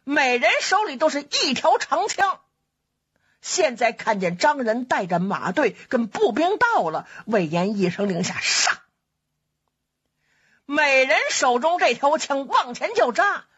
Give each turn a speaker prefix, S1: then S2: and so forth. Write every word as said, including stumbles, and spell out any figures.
S1: 每人手里都是一条长枪。现在看见张仁带着马队跟步兵到了，魏延一声令下，上！每人手中这条枪往前就扎，